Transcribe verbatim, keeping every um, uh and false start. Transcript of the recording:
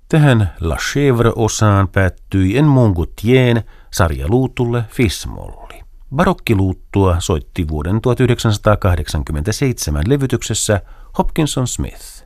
Tähän La Chèvre-osaan päättyi En Mon Gautien sarjaluutulle Fis-molli. Barokkiluuttua soitti vuoden tuhatyhdeksänsataakahdeksankymmentäseitsemän levytyksessä Hopkinson Smith.